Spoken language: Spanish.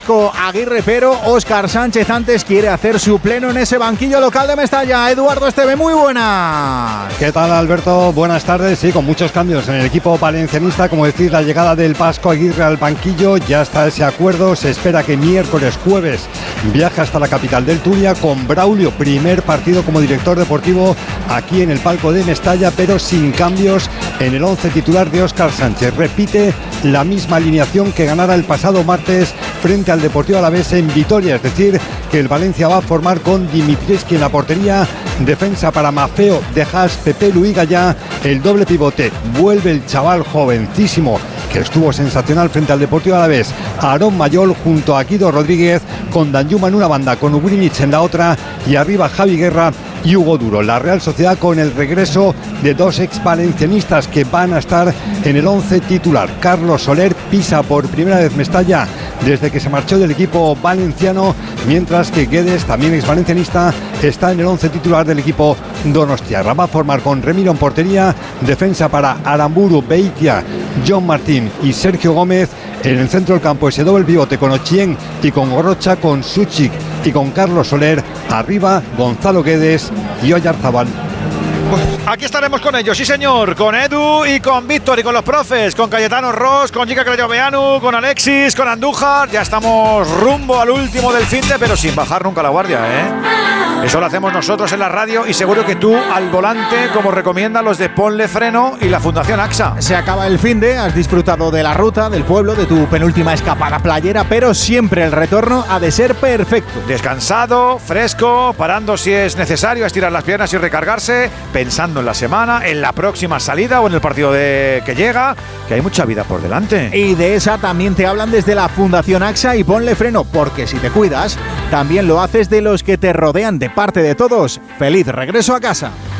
Aguirre, pero Óscar Sánchez antes quiere hacer su pleno en ese banquillo local de Mestalla. Eduardo Esteve, muy buenas. ¿Qué tal, Alberto? Buenas tardes. Sí, con muchos cambios en el equipo valencianista. Como decís, la llegada del Vasco Aguirre al banquillo, ya está ese acuerdo. Se espera que miércoles, jueves, viaje hasta la capital del Turia con Braulio. Primer partido como director deportivo aquí en el palco de Mestalla, pero sin cambios en el 11 titular de Óscar Sánchez. Repite la misma alineación que ganara el pasado martes frente al Deportivo Alavés en Vitoria, es decir, que el Valencia va a formar con Dimitrievski en la portería, defensa para Mafeo, De Haas, Pepe Luigallá, el doble pivote. Vuelve el chaval jovencísimo que estuvo sensacional frente al Deportivo Alavés, Aarón Mayol junto a Guido Rodríguez, con Danjuma en una banda, con Ugrinic en la otra, y arriba Javi Guerra y Hugo Duro. La Real Sociedad con el regreso de dos ex valencianistas que van a estar en el 11 titular. Carlos Soler pisa por primera vez Mestalla desde que se marchó del equipo valenciano, mientras que Guedes, también ex valencianista, está en el 11 titular del equipo donostiarra. Va a formar con Remiro en portería, defensa para Aramburu, Beitia, John Martín y Sergio Gómez. En el centro del campo ese doble pivote con Ochien y con Gorrocha, con Suchik y con Carlos Soler. Arriba Gonzalo Guedes y Oyarzabal. Pues aquí estaremos con ellos, sí señor, con Edu y con Víctor y con los profes, con Cayetano Ross, con Giga Creyoveanu, con Alexis, con Andújar. Ya estamos rumbo al último del finde, pero sin bajar nunca la guardia, ¿eh? Eso lo hacemos nosotros en la radio y seguro que tú al volante, como recomiendan los de Ponle Freno y la Fundación AXA. Se acaba el finde, has disfrutado de la ruta, del pueblo, de tu penúltima escapada playera, pero siempre el retorno ha de ser perfecto. Descansado, fresco, parando si es necesario, a estirar las piernas y recargarse, pensando en la semana, en la próxima salida o en el partido que llega, que hay mucha vida por delante. Y de esa también te hablan desde la Fundación AXA y Ponle Freno, porque si te cuidas, también lo haces de los que te rodean. De parte de todos, feliz regreso a casa.